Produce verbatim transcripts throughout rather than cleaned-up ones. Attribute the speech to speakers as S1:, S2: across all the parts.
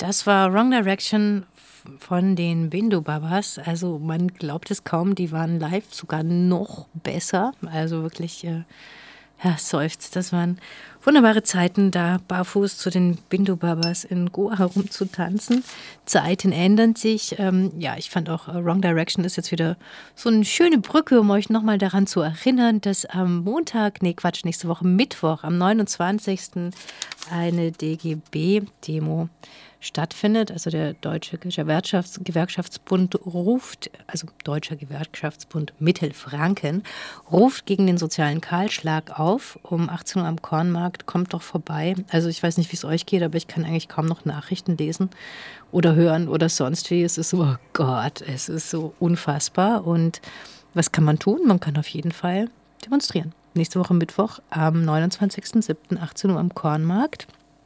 S1: Das war Wrong Direction von den Bindu Babas. Also man glaubt es kaum, die waren live sogar noch besser. Also wirklich, äh, ja, seufzt. Das waren wunderbare Zeiten, da barfuß zu den Bindu Babas in Goa herumzutanzen. Zeiten ändern sich. Ähm, ja, ich fand auch, äh, Wrong Direction ist jetzt wieder so eine schöne Brücke, um euch nochmal daran zu erinnern, dass am Montag, nee Quatsch, nächste Woche Mittwoch, am neunundzwanzigsten eine D G B-Demo stattfindet. Also der Deutsche Gewerkschafts Gewerkschaftsbund ruft, also Deutscher Gewerkschaftsbund Mittelfranken, ruft gegen den sozialen Kahlschlag auf. Um achtzehn Uhr am Kornmarkt, kommt doch vorbei. Also ich weiß nicht, wie es euch geht, aber ich kann eigentlich kaum noch Nachrichten lesen oder hören oder sonst wie. Es ist so, oh Gott, es ist so unfassbar. Und was kann man tun? Man kann auf jeden Fall demonstrieren. Nächste Woche Mittwoch am neunundzwanzigsten siebten achtzehn Uhr am Kornmarkt.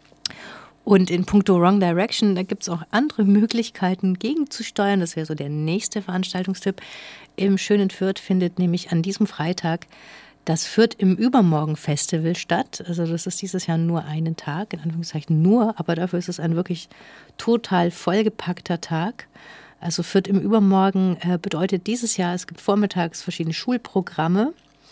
S1: Und in puncto Wrong Direction, da gibt es auch andere Möglichkeiten gegenzusteuern. Das wäre so der nächste Veranstaltungstipp. Im schönen Fürth findet nämlich an diesem Freitag das Fürth im Übermorgen Festival statt. Also das ist dieses Jahr nur einen Tag, in Anführungszeichen nur, aber dafür ist es ein wirklich total vollgepackter Tag. Also Fürth im Übermorgen äh, bedeutet dieses Jahr, es gibt vormittags verschiedene Schulprogramme.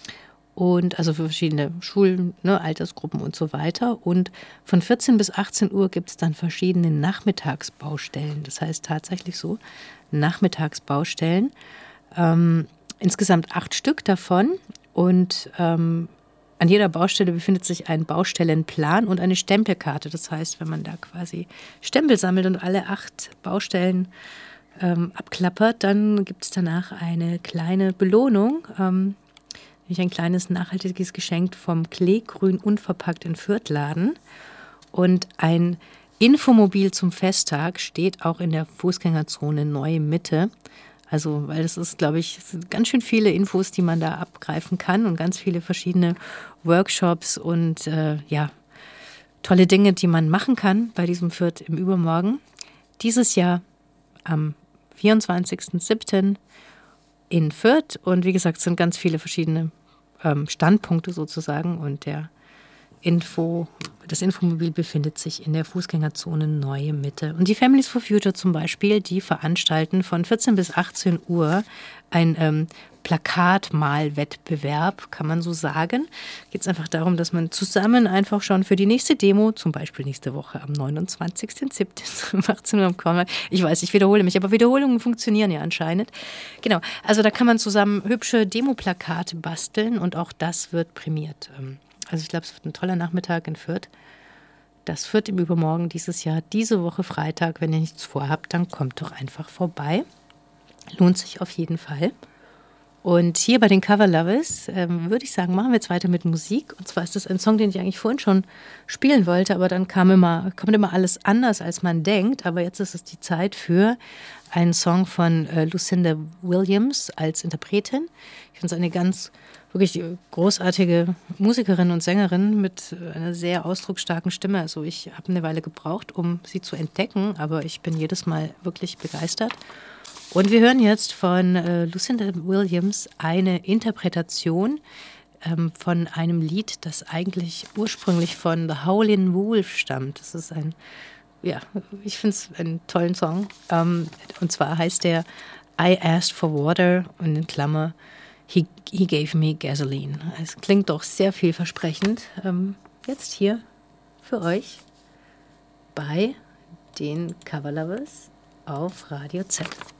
S1: Und also für verschiedene Schulen, ne, Altersgruppen und so weiter. Und von vierzehn bis achtzehn Uhr gibt es dann verschiedene Nachmittagsbaustellen. Das heißt tatsächlich so Nachmittagsbaustellen. Ähm, insgesamt acht Stück davon. Und ähm, an jeder Baustelle befindet sich ein Baustellenplan und eine Stempelkarte. Das heißt, wenn man da quasi Stempel sammelt und alle acht Baustellen ähm, abklappert, dann gibt es danach eine kleine Belohnung. Ähm, Nämlich ein kleines nachhaltiges Geschenk vom Kleegrün unverpackt in Fürth-Laden. Und ein Infomobil zum Festtag steht auch in der Fußgängerzone Neue Mitte. Also, weil das ist, glaube ich, sind ganz schön viele Infos, die man da abgreifen kann und ganz viele verschiedene Workshops und äh, ja, tolle Dinge, die man machen kann bei diesem Fürth im Übermorgen. Dieses Jahr am vierundzwanzigsten siebten in Fürth und wie gesagt, es sind ganz viele verschiedene ähm, Standpunkte sozusagen und der Info, das Infomobil befindet sich in der Fußgängerzone Neue Mitte. Und die Families for Future zum Beispiel, die veranstalten von vierzehn bis achtzehn Uhr ein ähm, Plakatmalwettbewerb, kann man so sagen. Geht es einfach darum, dass man zusammen einfach schon für die nächste Demo, zum Beispiel nächste Woche am neunundzwanzigsten siebten um achtzehn Uhr am Kornmarkt, ich weiß, ich wiederhole mich, aber Wiederholungen funktionieren ja anscheinend. Genau, also da kann man zusammen hübsche Demoplakate basteln und auch das wird prämiert. Also ich glaube, es wird ein toller Nachmittag in Fürth. Das Fürth im Übermorgen dieses Jahr, diese Woche Freitag. Wenn ihr nichts vorhabt, dann kommt doch einfach vorbei. Lohnt sich auf jeden Fall. Und hier bei den Cover Lovers ähm, würde ich sagen, machen wir jetzt weiter mit Musik. Und zwar ist das ein Song, den ich eigentlich vorhin schon spielen wollte, aber dann kam immer, kommt immer alles anders, als man denkt. Aber jetzt ist es die Zeit für einen Song von äh, Lucinda Williams als Interpretin. Ich finde es eine ganz wirklich großartige Musikerin und Sängerin mit einer sehr ausdrucksstarken Stimme. Also ich habe eine Weile gebraucht, um sie zu entdecken, aber ich bin jedes Mal wirklich begeistert. Und wir hören jetzt von äh, Lucinda Williams eine Interpretation ähm, von einem Lied, das eigentlich ursprünglich von The Howlin' Wolf stammt. Das ist ein, ja, ich finde es einen tollen Song. Ähm, und zwar heißt der I Asked for Water und in Klammer He, he Gave Me Gasoline. Es klingt doch sehr vielversprechend. Ähm, jetzt hier für euch bei den Cover Lovers auf Radio Z.